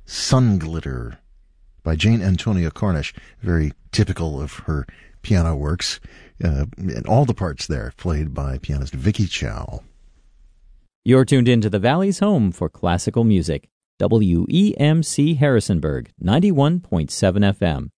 Sun Glitter by Jane Antonia Cornish, very typical of her piano works, and all the parts there played by pianist Vicky Chow. You're tuned into the Valley's home for classical music, WEMC Harrisonburg, 91.7 FM.